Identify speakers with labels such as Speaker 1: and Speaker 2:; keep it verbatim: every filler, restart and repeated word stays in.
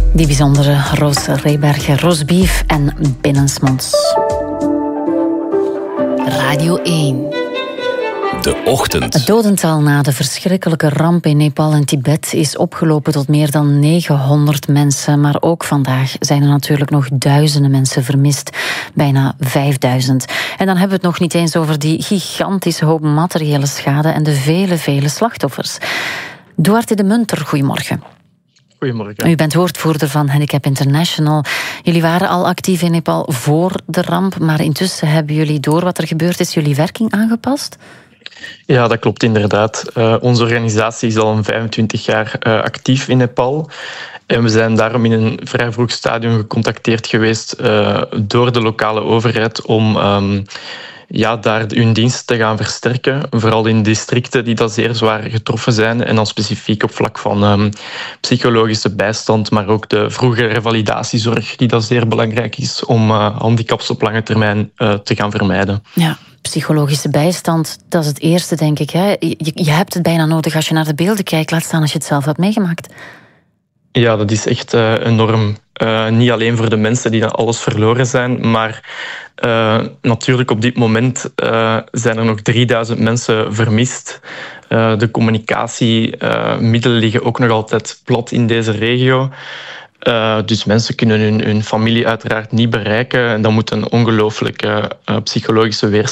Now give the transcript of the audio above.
Speaker 1: Die bijzondere Roos Rebergen, roastbeef en binnensmonds.
Speaker 2: Radio één.
Speaker 3: De ochtend.
Speaker 1: Het dodental na de verschrikkelijke ramp in Nepal en Tibet is opgelopen tot meer dan negenhonderd mensen. Maar ook vandaag zijn er natuurlijk nog duizenden mensen vermist. Bijna vijfduizend. En dan hebben we het nog niet eens over die gigantische hoop materiële schade en de vele, vele slachtoffers. Duarte de Munter, goedemorgen.
Speaker 4: Goedemorgen.
Speaker 1: U bent woordvoerder van Handicap International. Jullie waren al actief in Nepal voor de ramp, maar intussen hebben jullie door wat er gebeurd is, jullie werking aangepast?
Speaker 4: Ja, dat klopt inderdaad. Uh, onze organisatie is al een vijfentwintig jaar uh, actief in Nepal. En we zijn daarom in een vrij vroeg stadium gecontacteerd geweest uh, door de lokale overheid om um, ja, daar hun diensten te gaan versterken. Vooral in districten die dat zeer zwaar getroffen zijn. En dan specifiek op vlak van um, psychologische bijstand, maar ook de vroege revalidatiezorg die dat zeer belangrijk is om uh, handicaps op lange termijn uh, te gaan vermijden.
Speaker 1: Ja. Psychologische bijstand, dat is het eerste, denk ik. Hè? Je, je hebt het bijna nodig als je naar de beelden kijkt. Laat staan als je het zelf hebt meegemaakt.
Speaker 4: Ja, dat is echt uh, enorm. Uh, niet alleen voor de mensen die alles verloren zijn, maar uh, natuurlijk op dit moment uh, zijn er nog drieduizend mensen vermist. Uh, de communicatiemiddelen uh, liggen ook nog altijd plat in deze regio. Uh, dus mensen kunnen hun, hun familie uiteraard niet bereiken. En dat moet een ongelooflijke uh, psychologische weerstand